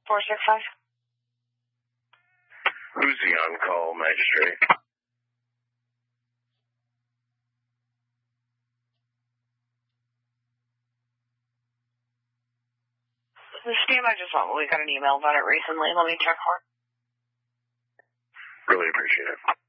465. Who's the on-call magistrate? The scam I just saw, we got an email about it recently. Let me check for it. Really appreciate it.